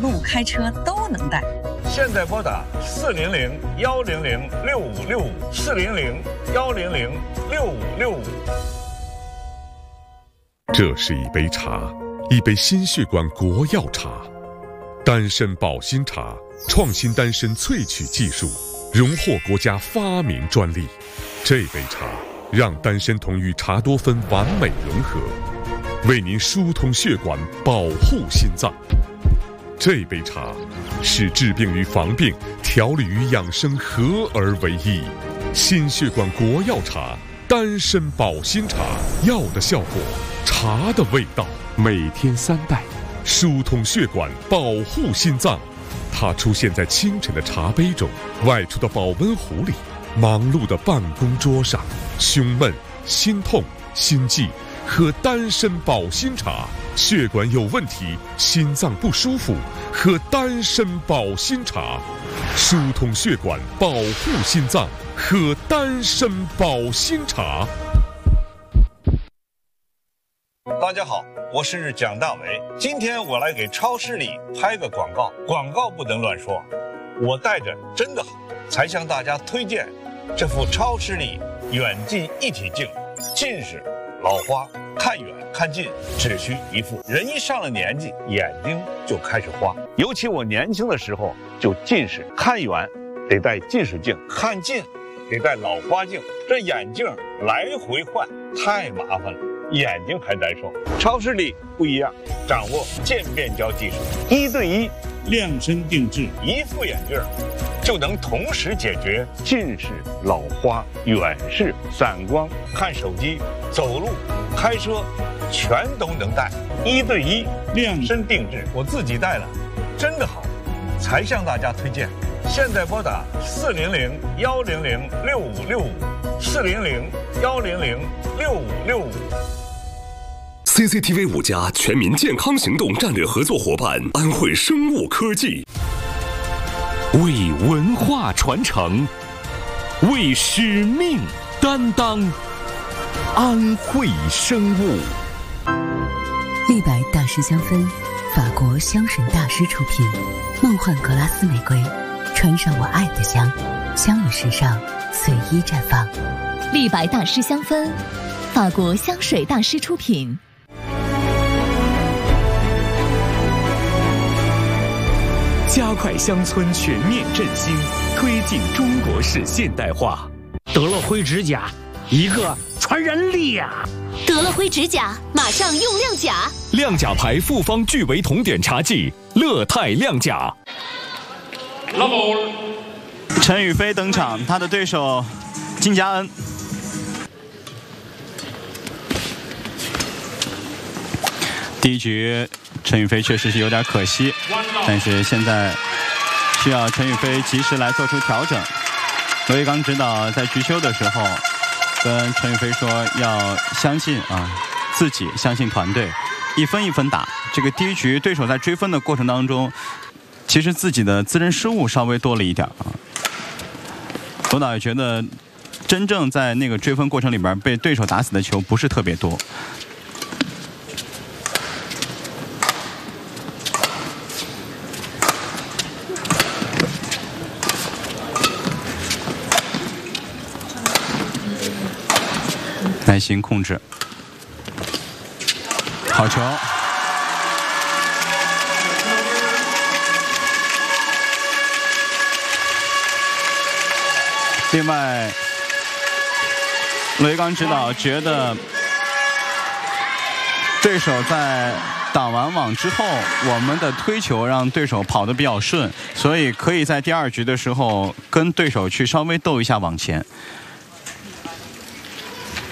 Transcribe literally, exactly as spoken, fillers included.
路开车都能带。 现在拨打四零零幺零零六五六五四零零幺零零六五六五。 这是一杯茶，一杯心血管国药茶，丹参保心茶，创新丹参萃取技术，荣获国家发明专利。这杯茶让丹参酮与茶多酚完美融合，为您疏通血管，保护心脏。这杯茶使治病与防病、调理与养生合而为一。心血管国药茶，丹参保心茶，药的效果，茶的味道。每天三袋，疏通血管，保护心脏。它出现在清晨的茶杯中，外出的保温壶里，忙碌的办公桌上。胸闷、心痛、心悸，喝丹参保心茶。血管有问题，心脏不舒服，喝丹参保心茶。疏通血管，保护心脏，喝丹参保心茶。 大家好，我是蒋大为。今天我来给超视力拍个广告，广告不能乱说。我戴着真的好，才向大家推荐这副超视力远近一体镜。近视、老花、看远看近只需一副。人一上了年纪，眼睛就开始花。尤其我年轻的时候就近视，看远得戴近视镜，看近得戴老花镜，这眼镜来回换太麻烦了，眼睛还难受。超视力不一样，掌握渐变焦技术，一对一量身定制，一副眼镜就能同时解决近视、老花、远视、散光、看手机、走路、开车，全都能戴，一对一量身定制。我自己戴了，真的好，才向大家推荐。现在拨打四零零幺零零六五六五四零零幺零零六五六五。 C C T V 五家全民健康行动战略合作伙伴安徽生物科技， 为文化传承，为使命担当，安徽生物。 立白大师香氛，法国香水大师出品，梦幻格拉斯玫瑰，穿上我爱的香，香与时尚随意绽放。 立白大师香氛，法国香水大师出品。 加快乡村全面振兴，推进中国式现代化。 得了灰指甲，一个传染力呀！ 得了灰指甲，马上用亮甲。 亮甲牌复方聚维酮碘茶剂，乐泰亮甲。 陈雨菲登场，他的对手金佳恩。第一局陈雨菲确实是有点可惜，但是现在需要陈雨菲及时来做出调整。罗一刚指导在局休的时候跟陈雨菲说要相信啊自己，相信团队，一分一分打。这个第一局对手在追分的过程当中，其实自己的自身失误稍微多了一点啊。罗导也觉得真正在那个追分过程里边被对手打死的球不是特别多。耐心控制，好球！另外，罗一刚指导觉得对手在挡完网之后，我们的推球让对手跑得比较顺，所以可以在第二局的时候跟对手去稍微斗一下网前。